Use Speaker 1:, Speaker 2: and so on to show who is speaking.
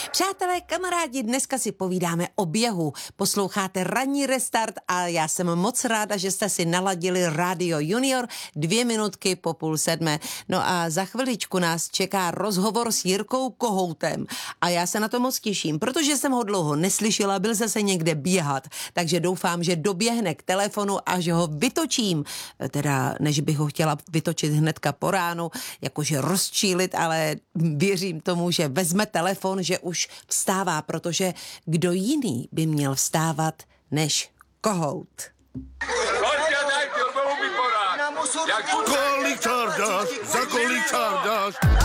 Speaker 1: Přátelé, kamarádi, dneska si povídáme o běhu. Posloucháte Ranní restart a já jsem moc ráda, že jste si naladili Radio Junior 2 minutky po 6:30. No a za chviličku nás čeká rozhovor s Jirkou Kohoutem. A já se na to moc těším, protože jsem ho dlouho neslyšela, byl zase někde běhat. Takže doufám, že doběhne k telefonu a že ho vytočím. Teda, než bych ho chtěla vytočit hnedka po ránu, jakože rozčílit, ale věřím tomu, že vezme telefon, že už vstává, protože kdo jiný by měl vstávat než Kohout.
Speaker 2: Kolik čár dáš? Za kolik čár dáš?